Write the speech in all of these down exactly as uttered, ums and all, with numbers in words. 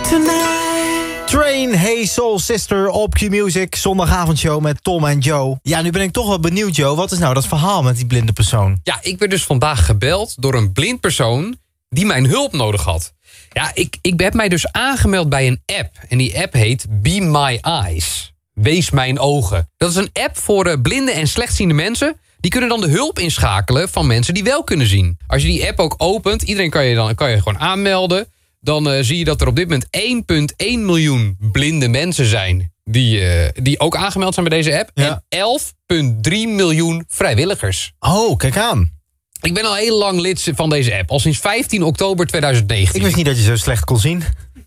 tonight. Train, Hey Soul Sister op Q-Music. Zondagavondshow met Tom en Joe. Ja, nu ben ik toch wel benieuwd, Joe. Wat is nou dat verhaal met die blinde persoon? Ja, ik werd dus vandaag gebeld door een blind persoon die mijn hulp nodig had. Ja, ik, ik heb mij dus aangemeld bij een app. En die app heet Be My Eyes. Wees mijn ogen. Dat is een app voor uh, blinde en slechtziende mensen. Die kunnen dan de hulp inschakelen van mensen die wel kunnen zien. Als je die app ook opent, iedereen kan je dan kan je gewoon aanmelden. Dan uh, zie je dat er op dit moment één komma één miljoen blinde mensen zijn die, uh, die ook aangemeld zijn bij deze app. Ja. En elf komma drie miljoen vrijwilligers. Oh, kijk aan. Ik ben al heel lang lid van deze app. Al sinds vijftien oktober tweeduizend negentien. Ik wist niet dat je zo slecht kon zien.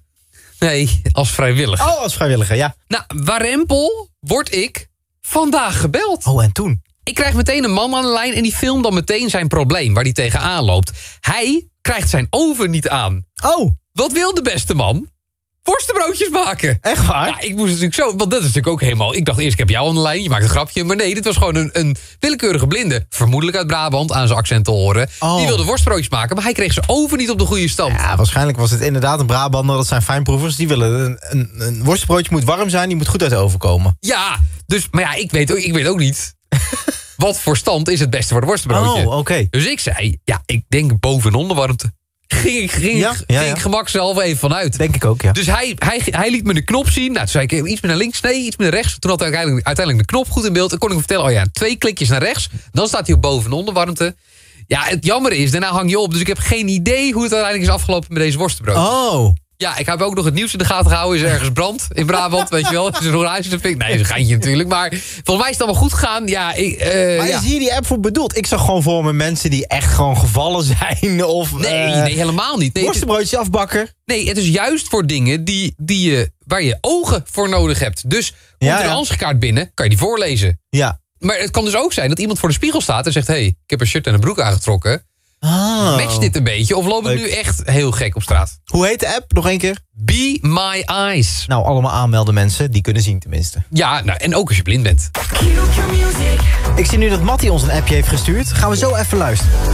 Nee, als vrijwilliger. Oh, als vrijwilliger, ja. Nou, warempel word ik vandaag gebeld. Oh, en toen? Ik krijg meteen een man aan de lijn en die filmt dan meteen zijn probleem waar hij tegenaan loopt. Hij krijgt zijn oven niet aan. Oh. Wat wil de beste man? Worstenbroodjes maken. Echt waar? Ja, ik moest natuurlijk zo, want dat is natuurlijk ook helemaal... Ik dacht eerst, ik heb jou aan de lijn, je maakt een grapje. Maar nee, dit was gewoon een, een willekeurige blinde. Vermoedelijk uit Brabant, aan zijn accent te horen. Oh. Die wilde worstbroodjes maken, maar hij kreeg zijn oven niet op de goede stand. Ja, waarschijnlijk was het inderdaad een Brabander. Dat zijn fijnproevers. Die willen een, een, een worstbroodje moet warm zijn, die moet goed uit de oven komen. Ja, dus, maar ja, ik weet ook, ik weet ook niet... Wat voor stand is het beste voor de worstenbroodje? Oh, oké. Okay. Dus ik zei, ja, ik denk boven- en onderwarmte. Ging ik, ging, ja, ging ja, ja. ik gemak zelf even vanuit. Denk ik ook, ja. Dus hij, hij, hij liet me de knop zien. Nou, toen zei ik iets meer naar links, nee, iets meer naar rechts. Toen had hij uiteindelijk, uiteindelijk de knop goed in beeld. En kon ik hem vertellen, oh ja, twee klikjes naar rechts. Dan staat hij op boven- en onderwarmte. Ja, het jammer is, daarna hang je op. Dus ik heb geen idee hoe het uiteindelijk is afgelopen met deze worstenbroodjes. Oh. Ja, ik heb ook nog het nieuws in de gaten gehouden. Is er ergens brand in Brabant, weet je wel? Is er nog een huis in de fik? Nee, dat is een geintje natuurlijk. Maar volgens mij is het allemaal goed gegaan. Ja, ik, uh, maar ja. is hier die app voor bedoeld? Ik zag gewoon voor me mensen die echt gewoon gevallen zijn. Of, nee, uh, nee, helemaal niet. Nee, worstenbroodjes afbakken. Nee, het is juist voor dingen die, die je, waar je ogen voor nodig hebt. Dus komt ja, er een ansichtkaart binnen, kan je die voorlezen. Ja. Maar het kan dus ook zijn dat iemand voor de spiegel staat en zegt... hé, hey, ik heb een shirt en een broek aangetrokken. Oh. Matcht dit een beetje of loop ik nu echt heel gek op straat? Hoe heet de app? Nog één keer? Be My Eyes. Nou, allemaal aanmelden mensen, die kunnen zien tenminste. Ja, nou, en ook als je blind bent. Ik zie nu dat Mattie ons een appje heeft gestuurd. Gaan we zo even luisteren.